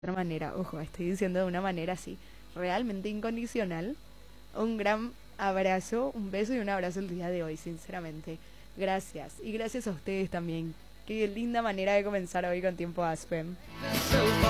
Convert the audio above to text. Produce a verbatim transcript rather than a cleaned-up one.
otra manera, ojo, estoy diciendo de una manera así, realmente incondicional. Un gran abrazo, un beso y un abrazo el día de hoy, sinceramente. Gracias. Y gracias a ustedes también. Qué linda manera de comenzar hoy con Tiempo Aspen.